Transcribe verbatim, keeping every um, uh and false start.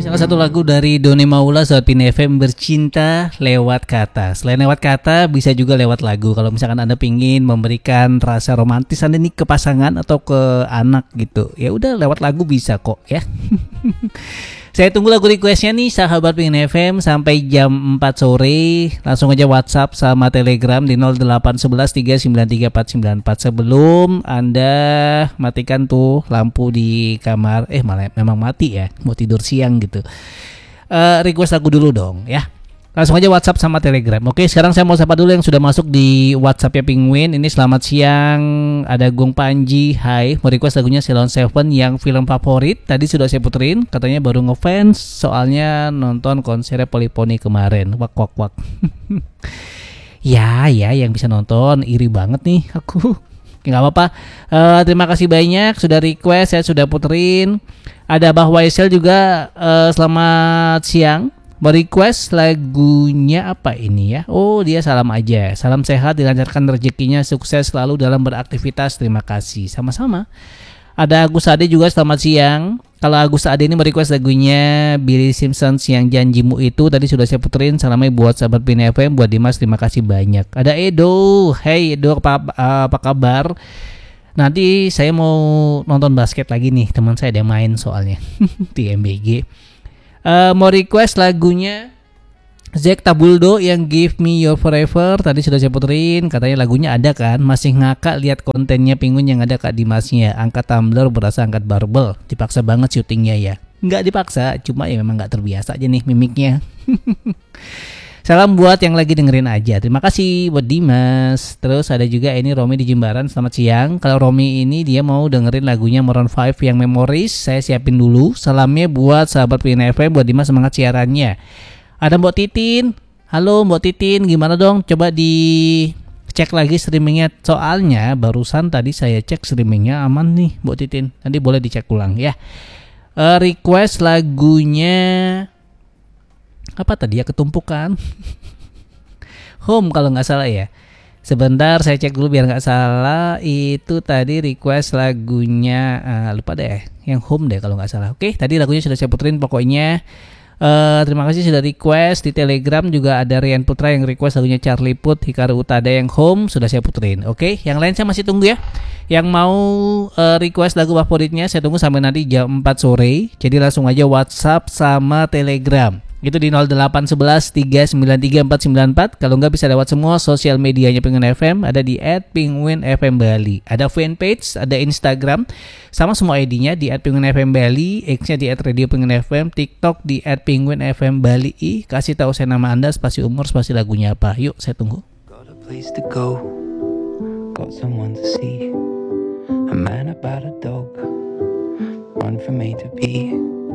salah satu lagu dari Doni Maula Sobat Pin F M, Bercinta Lewat Kata. Selain lewat kata, bisa juga lewat lagu. Kalau misalkan Anda pingin memberikan rasa romantis Anda nih ke pasangan atau ke anak gitu, ya udah lewat lagu bisa kok ya. Saya tunggu lagu requestnya nih sahabat Pin F M sampai jam empat sore. Langsung aja WhatsApp sama Telegram di nol delapan satu satu tiga sembilan tiga empat sembilan empat. Sebelum Anda matikan tuh lampu di kamar. Eh malah memang mati ya, mau tidur siang gitu. uh, Request lagu dulu dong ya. Langsung aja WhatsApp sama Telegram. Oke, sekarang saya mau sapa dulu yang sudah masuk di WhatsAppnya Penguin. Ini selamat siang. Ada Gung Panji. Hai, mau request lagunya Ceylon Seven yang film favorit. Tadi sudah saya puterin. Katanya baru ngefans. Soalnya nonton konsernya Polyphony kemarin. Wak wak wak. Ya, ya yang bisa nonton. Iri banget nih aku. Gak apa-apa. Uh, terima kasih banyak sudah request. Saya sudah puterin. Ada Bah Waisel juga. Uh, selamat siang. Mau request lagunya apa ini ya? Oh, dia salam aja. Salam sehat, dilancarkan rezekinya, sukses selalu dalam beraktivitas. Terima kasih. Sama-sama. Ada Agus Ade juga selamat siang. Kalau Agus Ade ini mau request lagunya Billy Simpson yang Janjimu Itu. Tadi sudah saya puterin. Salamnya buat sahabat Pin F M, buat Dimas, terima kasih banyak. Ada Edo. Hey Edo, apa, apa kabar? Nanti saya mau nonton basket lagi nih. Teman saya ada yang main soalnya di M B G. Uh, mau request lagunya Zack Tabuldo yang Give Me Your Forever. Tadi sudah saya puterin. Katanya lagunya ada kan. Masih ngakak lihat kontennya Penguin yang ada Kak Dimasnya. Angkat tumbler berasa angkat barbel. Dipaksa banget syutingnya ya. Nggak dipaksa, cuma ya memang nggak terbiasa aja nih mimiknya. Salam buat yang lagi dengerin aja. Terima kasih buat Dimas. Terus ada juga ini Romi di Jimbaran. Selamat siang. Kalau Romi ini dia mau dengerin lagunya Maroon lima yang Memories. Saya siapin dulu. Salamnya buat sahabat Pin F M, buat Dimas, semangat siarannya. Ada Mbok Titin. Halo Mbok Titin, gimana dong? Coba di cek lagi streamingnya. Soalnya barusan tadi saya cek streamingnya aman nih Mbok Titin. Nanti boleh dicek ulang ya. Uh, request lagunya apa tadi ya, ketumpukan. Home kalau nggak salah ya. Sebentar saya cek dulu biar nggak salah. Itu tadi request lagunya uh, lupa deh. Yang Home deh kalau nggak salah. Oke, tadi lagunya sudah saya puterin pokoknya. Uh, terima kasih sudah request. Di Telegram juga ada Rian Putra yang request lagunya Charlie Puth, Hikaru Utada yang Home, sudah saya puterin. Oke, yang lain saya masih tunggu ya. Yang mau uh, request lagu favoritnya saya tunggu sampai nanti jam empat sore. Jadi langsung aja WhatsApp sama Telegram. Itu di nol delapan satu satu tiga sembilan tiga empat sembilan empat. Kalau nggak bisa lewat semua sosial medianya Penguin F M. Ada di at penguin f m bali. Ada fanpage, ada Instagram, sama semua I D-nya di at penguin f m bali. X-nya di at radio penguin f m. TikTok di at penguin f m bali. Kasih tahu saya nama Anda, spasi umur, spasi lagunya apa. Yuk saya tunggu. Got a place to go, got someone to see, a man about a dog, run from A to B.